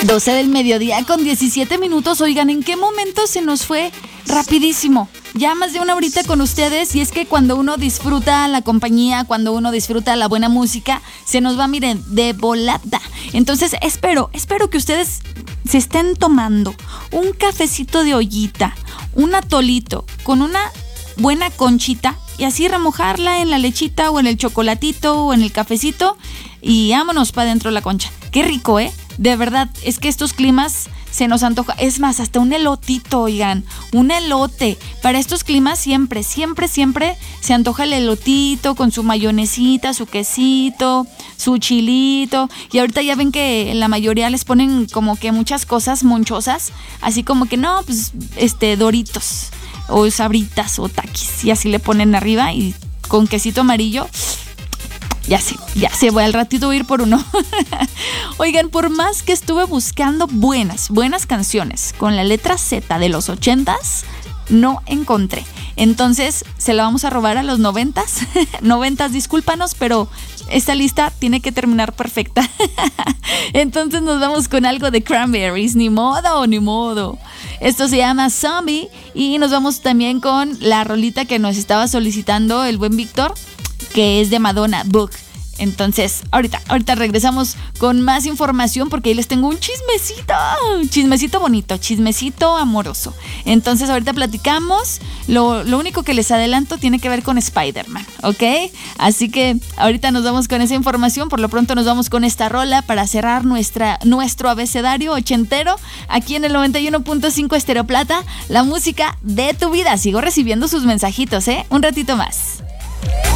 12 del mediodía con 17 minutos. Oigan, ¿en qué momento se nos fue rapidísimo? Ya más de una horita con ustedes. Y es que cuando uno disfruta la compañía, cuando uno disfruta la buena música, se nos va, miren, de volada. Entonces espero que ustedes se estén tomando un cafecito de ollita, un atolito con una buena conchita y así remojarla en la lechita o en el chocolatito o en el cafecito y vámonos para adentro la concha. Qué rico, ¿eh? De verdad, es que estos climas se nos antoja. Es más, hasta un elotito, oigan, un elote. Para estos climas siempre se antoja el elotito con su mayonesita, su quesito, su chilito. Y ahorita ya ven que la mayoría les ponen como que muchas cosas monchosas, así como que no, pues Doritos o Sabritas o Takis, y así le ponen arriba y con quesito amarillo. Ya sé, voy al ratito a ir por uno. Oigan, por más que estuve buscando buenas canciones con la letra Z de los 80s, no encontré. Entonces, se la vamos a robar a los 90s. 90s, discúlpanos, pero esta lista tiene que terminar perfecta. Entonces nos vamos con algo de Cranberries. Ni modo. Esto se llama Zombie. Y nos vamos también con la rolita que nos estaba solicitando el buen Víctor, que es de Madonna, Book. Entonces, ahorita regresamos con más información porque ahí les tengo un chismecito bonito, chismecito amoroso. Entonces, ahorita platicamos. Lo único que les adelanto tiene que ver con Spider-Man, ¿ok? Así que ahorita nos vamos con esa información. Por lo pronto nos vamos con esta rola para cerrar nuestro abecedario ochentero aquí en el 91.5 Estéreo Plata, la música de tu vida. Sigo recibiendo sus mensajitos, un ratito más.